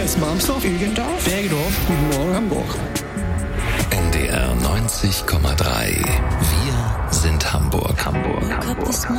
Marmsdorf, Ilgendorf, Bergedorf, Guten Morgen Hamburg. NDR 90,3